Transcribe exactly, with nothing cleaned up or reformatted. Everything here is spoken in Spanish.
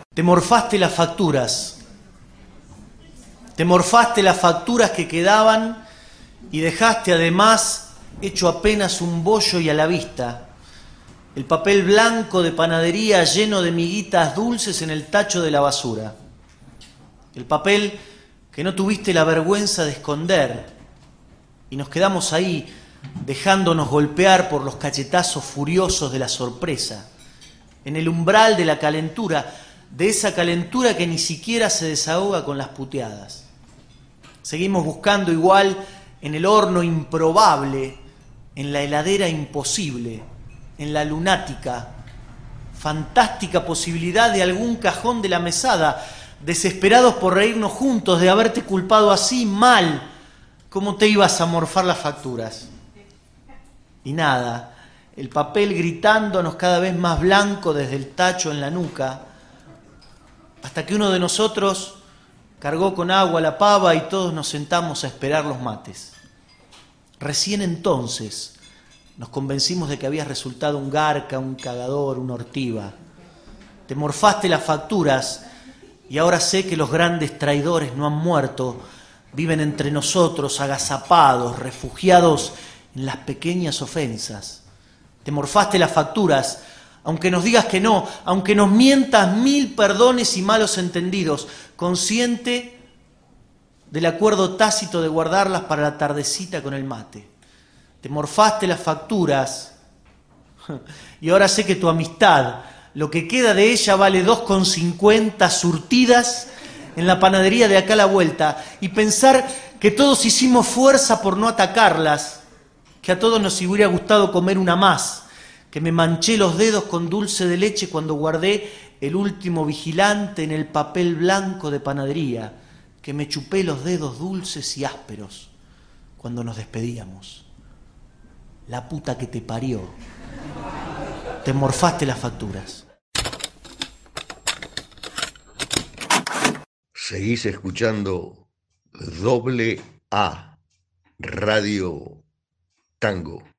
Te morfaste las facturas, te morfaste las facturas que quedaban y dejaste además hecho apenas un bollo y a la vista el papel blanco de panadería lleno de miguitas dulces en el tacho de la basura. El papel que no tuviste la vergüenza de esconder y nos quedamos ahí dejándonos golpear por los cachetazos furiosos de la sorpresa, en el umbral de la calentura, de esa calentura que ni siquiera se desahoga con las puteadas. Seguimos buscando igual en el horno improbable, en la heladera imposible, en la lunática, fantástica posibilidad de algún cajón de la mesada, desesperados por reírnos juntos de haberte culpado así mal, como te ibas a morfar las facturas. Y nada, el papel gritándonos cada vez más blanco desde el tacho en la nuca, hasta que uno de nosotros cargó con agua la pava y todos nos sentamos a esperar los mates. Recién entonces nos convencimos de que habías resultado un garca, un cagador, un ortiva. Te morfaste las facturas y ahora sé que los grandes traidores no han muerto, viven entre nosotros agazapados, refugiados en las pequeñas ofensas. Te morfaste las facturas, aunque nos digas que no, aunque nos mientas mil perdones y malos entendidos, consciente del acuerdo tácito de guardarlas para la tardecita con el mate. Te morfaste las facturas y ahora sé que tu amistad, lo que queda de ella, vale dos con cincuenta surtidas en la panadería de acá a la vuelta, y pensar que todos hicimos fuerza por no atacarlas, que a todos nos hubiera gustado comer una más, que me manché los dedos con dulce de leche cuando guardé el último vigilante en el papel blanco de panadería, que me chupé los dedos dulces y ásperos cuando nos despedíamos. La puta que te parió. Te morfaste las facturas. Seguís escuchando Doble A, Radio Tango.